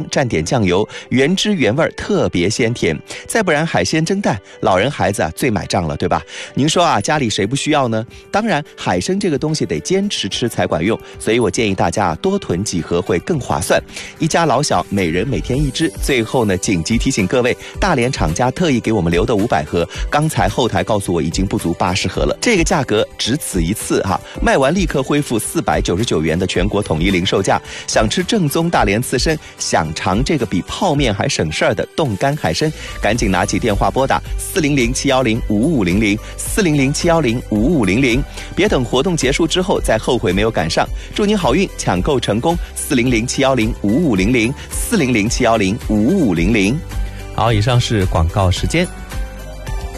蘸点酱油，原汁原味，特别鲜甜。再不然海鲜蒸蛋，老人孩子最买账了，对吧？您说家里谁不需要呢？当然，海参这个东西得坚持吃才管用，所以我建议大家多囤几盒会更划算。一家老小每人每天1只。最后呢，紧急提醒各位，大连厂家特意给我们留的500盒，刚才后台告诉我已经不足80盒了，这个价格只此一次卖完立刻恢复499元的全国统一零售价。想吃正宗大连刺身，想尝这个比泡面还省事儿的冻干海参，赶紧拿起电话拨打400-710-5500 400-710-5500，别等活动结束之后再后悔没有赶上。祝您好运，抢购成功！400-710-5500 400-710-5500。好，以上是广告时间。